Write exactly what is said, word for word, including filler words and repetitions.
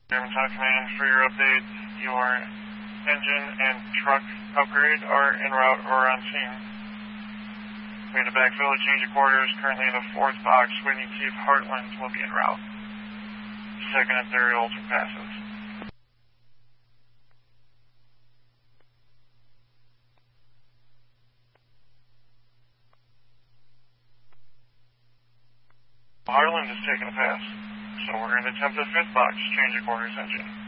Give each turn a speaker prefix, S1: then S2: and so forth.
S1: German Town Command, for your update, your engine and truck upgrade are en route or on scene. We had to backfill a change of quarters, currently in the fourth box, waiting to see if Heartland will be en route. Second and third ultra passes. Heartland is taking a pass, so we're going to attempt the fifth box, change of quarters engine.